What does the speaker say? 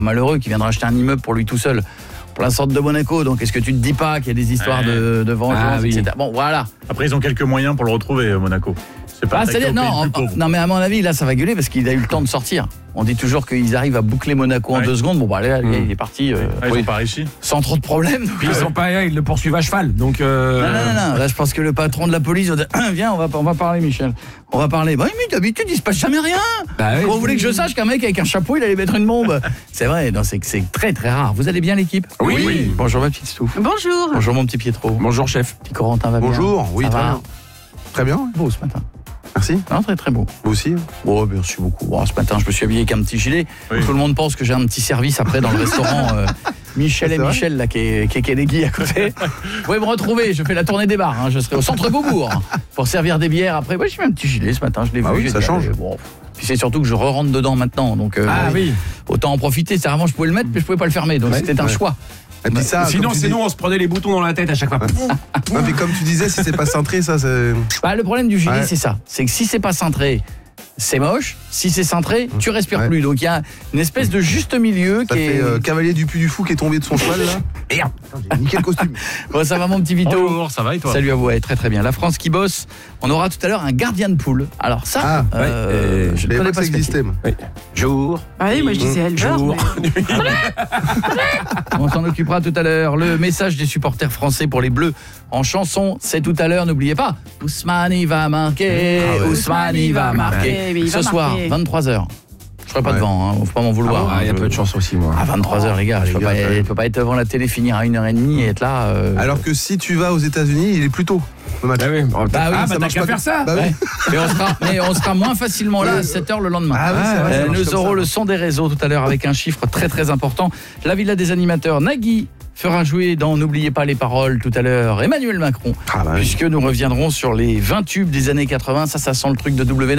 malheureux qui viendra acheter un immeuble pour lui tout seul, plein centre de Monaco. Donc est-ce que tu te dis pas qu'il y a des histoires de vengeance, etc. Bon, voilà. Après, ils ont quelques moyens pour le retrouver, Monaco. C'est pas c'est-à-dire, non, mais à mon avis, là, ça va gueuler parce qu'il a eu le temps de sortir. On dit toujours qu'ils arrivent à boucler Monaco en 2 secondes. Bon, bah, allez, il est parti. Ils ont pas réussi. Sans trop de problèmes. Puis ils le poursuivent à cheval. Donc Non. Là, je pense que le patron de la police va dire viens, on va parler, Michel. On va parler. Bah, mais d'habitude, il se passe jamais rien. Vous voulez que je sache qu'un mec avec un chapeau, il allait mettre une bombe? C'est vrai, non, c'est très très rare. Vous allez bien, l'équipe? Oui. Bonjour, ma petite Stouff. Bonjour. Bonjour, mon petit Pietro. Bonjour, chef. Petit Corentin va bien? Bonjour, oui, Ça très va bien. Très bien, oui. Beau ce matin. Merci. Non, très très beau. Vous aussi? Oh, merci beaucoup. Bon, ce matin, je me suis habillé avec un petit gilet. Oui. Tout le monde pense que j'ai un petit service après dans le restaurant Michel et C'est vrai Michel, là, qui est Kennedy à côté. Vous pouvez me retrouver, je fais la tournée des bars. Je serai au centre Beaubourg pour servir des bières après. Moi, j'ai mis un petit gilet ce matin, je l'ai vu. Oui, ça change. Bon. Puis c'est surtout que je re-rentre dedans maintenant. Donc, autant en profiter. C'est vraiment, je pouvais le mettre, mais je pouvais pas le fermer. Donc c'était un choix. Et puis ça, Sinon, on se prenait les boutons dans la tête à chaque fois. Non, mais comme tu disais, si c'est pas cintré, ça c'est. Bah, le problème du gilet, c'est ça. C'est que si c'est pas cintré, c'est moche. Si c'est cintré, tu respires plus. Donc il y a une espèce de juste milieu Ça qui fait est. cavalier du Puy du Fou qui est tombé de son cheval là. Merde. Nickel le costume. Bon, ça va, mon petit Vito? Bonjour, ça va et toi? Salut à vous, ouais, très très bien. La France qui bosse. On aura tout à l'heure un gardien de poule. Alors ça, je ne connais pas ça ce existait. métier. Moi. Jour. Ah oui, moi je disais éleveur. On s'en occupera tout à l'heure. Le message des supporters français pour les Bleus en chanson, c'est tout à l'heure. N'oubliez pas, Ousmane il va marquer, Ousmane il va marquer. Il va Ce soir, marquer. 23h. Je ferai pas de vent, faut pas m'en vouloir. Il y a peu de chance aussi, moi. À 23h, les gars, je peux pas être devant la télé, finir à 1h30 et être là. Alors que si tu vas aux États-Unis, il est plus tôt. Le match. T'as marche qu'à pas faire ça. Bah oui. Ouais. Mais on sera moins facilement là à 7h le lendemain. Ah oui, c'est vrai, ça marche Nous comme aurons ça. le son des réseaux tout à l'heure avec un chiffre très très important. La Villa des animateurs, Nagui fera jouer dans N'oubliez pas les paroles tout à l'heure Emmanuel Macron, Ah bah oui. puisque nous reviendrons sur les 20 tubes des années 80. Ça sent le truc de W9.